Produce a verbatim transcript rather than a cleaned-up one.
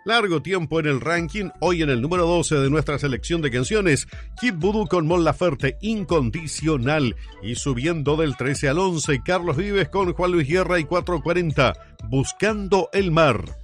Largo tiempo en el ranking, hoy en el número doce de nuestra selección de canciones, Kid Voodoo con Mon Laferte, Incondicional. Y subiendo del trece al once, Carlos Vives con Juan Luis Guerra y cuatrocientos cuarenta, Buscando el Mar.